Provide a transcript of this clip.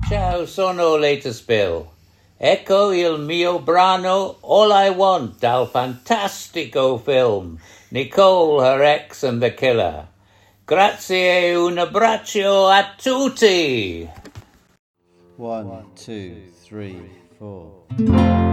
Ciao, sono latest Bill. Ecco il mio brano All I Want dal fantastico film Nicole, Her Ex and the Killer. Grazie e un abbraccio a tutti. 1, 2, 3, 4.